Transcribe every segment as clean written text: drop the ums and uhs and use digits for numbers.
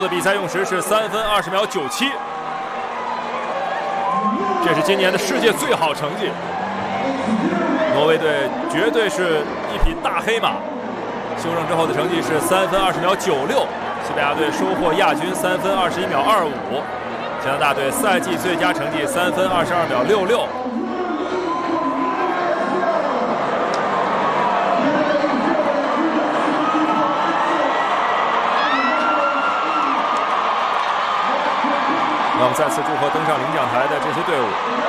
的比赛用时是3分20秒97，这是今年的世界最好成绩。挪威队绝对是一匹大黑马，修正之后的成绩是3分20秒96。西班牙队收获亚军3分21秒25，加拿大队赛季最佳成绩3分22秒66。让我们再次祝贺登上领奖台的这些队伍。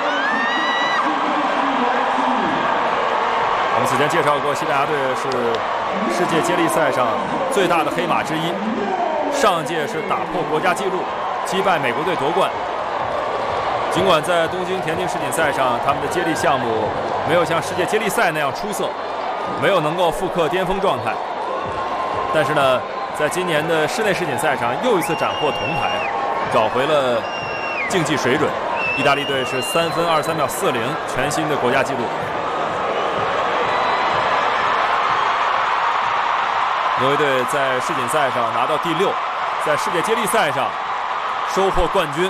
我们此前介绍过，西班牙队是世界接力赛上最大的黑马之一。上届是打破国家纪录，击败美国队夺冠。尽管在东京田径世锦赛上，他们的接力项目没有像世界接力赛那样出色，没有能够复刻巅峰状态，但是呢，在今年的室内世锦赛上又一次斩获铜牌，找回了竞技水准。意大利队是3分23秒40，全新的国家纪录。挪威队在世锦赛上拿到第6，在世界接力赛上收获冠军。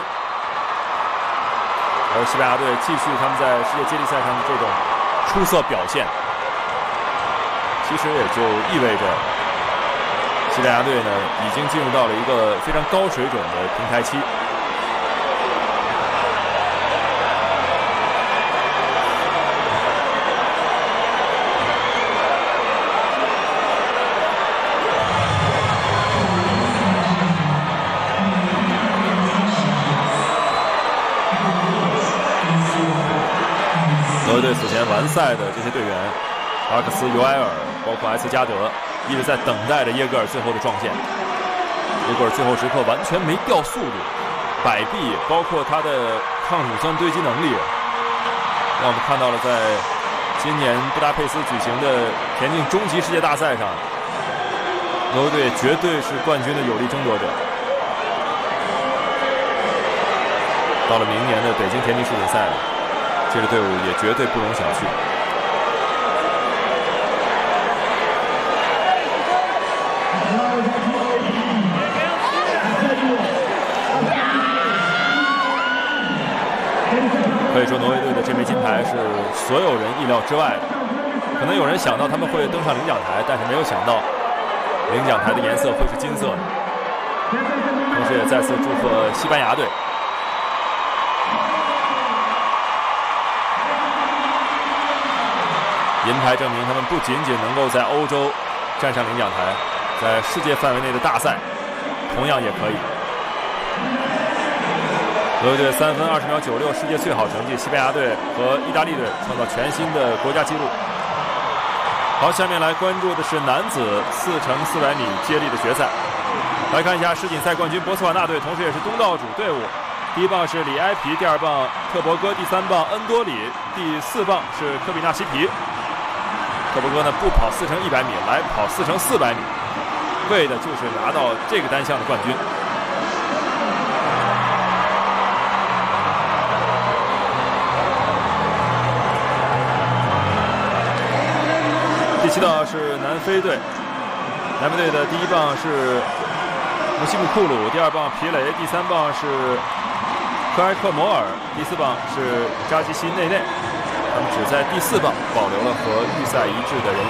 而西班牙队继续他们在世界接力赛上的这种出色表现，其实也就意味着西班牙队呢已经进入到了一个非常高水准的平台期。挪威队此前完赛的这些队员，阿克斯、尤埃尔，包括埃斯加德，一直在等待着耶格尔最后的撞线。耶格尔最后时刻完全没掉速度，摆臂，包括他的抗乳酸堆积能力，让我们看到了在今年布达佩斯举行的田径终极世界大赛上，挪威队绝对是冠军的有力争夺者。到了明年的北京田径世锦赛，这支队伍也绝对不容小觑。可以说，挪威队的这枚金牌是所有人意料之外的。可能有人想到他们会登上领奖台，但是没有想到领奖台的颜色会是金色的。同时，也再次祝贺西班牙队。银牌证明他们不仅仅能够在欧洲站上领奖台，在世界范围内的大赛同样也可以。挪威队3分20秒96，世界最好成绩。西班牙队和意大利队创造全新的国家纪录。好，下面来关注的是男子4x400米接力的决赛。来看一下世锦赛冠军博茨瓦纳队，同时也是东道主队伍。第一棒是里埃皮，第二棒特伯戈，第三棒恩多里，第四棒是科比纳西皮。特伯戈呢不跑4x100米，来跑4x400米，为的就是拿到这个单项的冠军。第7道是南非队，南非队的第一棒是穆西姆库鲁，第二棒皮雷，第三棒是科埃克摩尔，第四棒是扎基西内内。他们只在第4棒保留了和预赛一致的人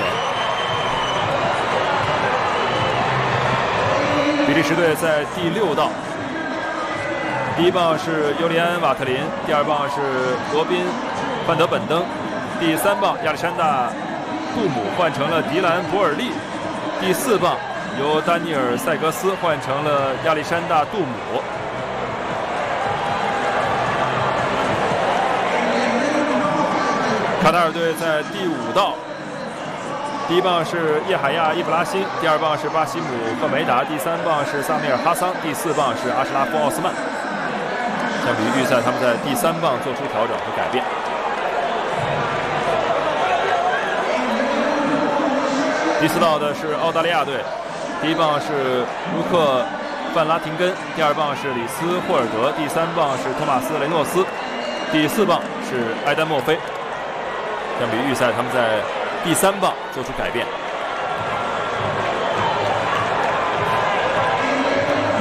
员。比利时队在第6道，第一棒是尤利安·瓦特林，第二棒是罗宾·范德本登，第3棒亚历山大·杜姆换成了迪兰·博尔利，第4棒由丹尼尔·塞格斯换成了亚历山大·杜姆。卡塔尔队在第5道，第一棒是叶海亚·伊布拉辛，第二棒是巴西姆·赫梅达，第三棒是萨米尔·哈桑，第4棒是阿什拉夫·奥斯曼。相比于预赛，他们在第3棒做出调整和改变。第4道的是澳大利亚队，第一棒是卢克·范拉廷根，第二棒是里斯·霍尔德，第3棒是托马斯·雷诺斯，第4棒是埃丹·墨菲。相比预赛，他们在第3棒做出改变。